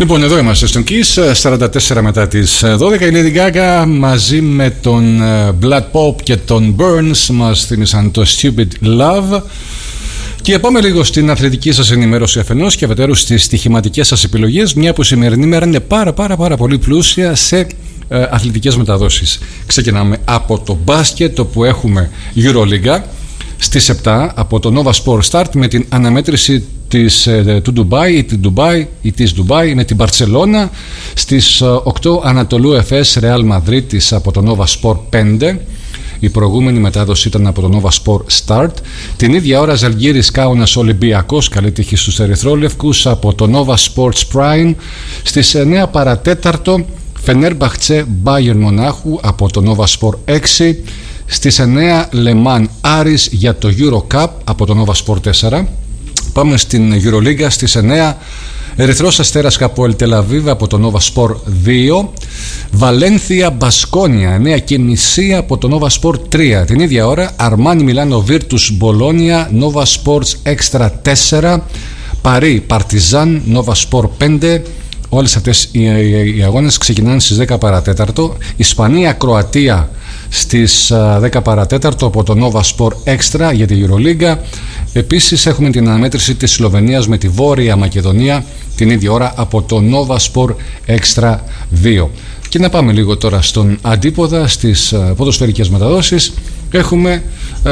Λοιπόν, εδώ είμαστε στον Kiss, 44 μετά τις 12. Η Lady Gaga μαζί με τον Blood Pop και τον Burns μας θύμισαν το Stupid Love. Και πάμε λίγο στην αθλητική σας ενημέρωση αφενός και αφετέρου στις στοιχηματικές σας επιλογές, μια που η σημερινή μέρα είναι πάρα πολύ πλούσια σε αθλητικές μεταδόσεις. Ξεκινάμε από το μπάσκετ, όπου έχουμε EuroLiga στις 7 από το Nova Sport Start με την αναμέτρηση του Ντουμπάι της Ντουμπάι με την Μπαρτσελώνα. Στις 8 Ανατολού Εφές Ρεάλ Μαδρίτης από το Nova Sport 5. Η προηγούμενη μετάδοση ήταν από το Nova Sport Start. Την ίδια ώρα Ζαλγκίρις Κάουνας Ολυμπιακός, καλή τύχη στους ερυθρόλευκους, από το Nova Sports Prime. Στις 9 παρατέταρτο Φενέρμπαχτσε Μπάγερν Μονάχου από το Nova Sport 6. Στις 9 Λεμάν Άρης για το Euro Cup από το Nova Sport 4. Πάμε στην EuroLiga στις 9 Ερυθρός Αστέρας Χαποέλ Τελαβίβ από το Nova Sport 2. Βαλένθια Μπασκόνια 9:30 από το Nova Sport 3. Την ίδια ώρα Αρμάνι Μιλάνο Βίρτους Μπολόνια Nova Sports Extra 4. Παρί Παρτιζάν Nova Sport 5. Όλες αυτές οι αγώνες ξεκινάνε στις 10 παρατέταρτο. Ισπανία Κροατία στις 10 παρατέταρτο από το Nova Sport Extra για τη EuroLiga. Επίσης έχουμε την αναμέτρηση της Σλοβενίας με τη Βόρεια Μακεδονία την ίδια ώρα από το Nova Sport Extra 2. Και να πάμε λίγο τώρα στον αντίποδα, στις ποδοσφαιρικές μεταδόσεις. Έχουμε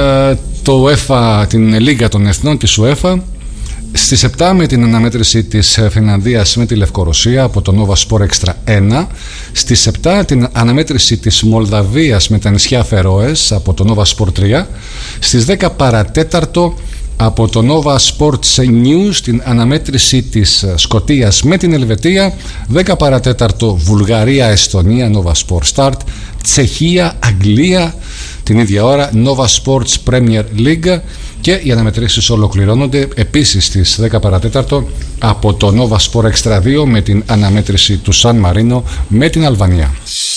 το UEFA, την Λίγα των Εθνών της UEFA στις 7 με την αναμέτρηση της Φινλανδίας με τη Λευκορωσία από το Nova Sport Extra 1. Στις 7 την αναμέτρηση της Μολδαβίας με τα νησιά Φερόες από το Nova Sport 3. Στις 10 παρατέταρτο από το Nova Sports News την αναμέτρηση της Σκωτίας με την Ελβετία. 10 παρατέταρτο Βουλγαρία-Εστονία Nova Sport Start. Τσεχία-Αγγλία την ίδια ώρα Nova Sports Premier League. Και οι αναμετρήσεις ολοκληρώνονται επίσης στις 10 παρατέταρτο από το Nova Sport Extra 2 με την αναμέτρηση του Σαν Μαρίνο με την Αλβανία.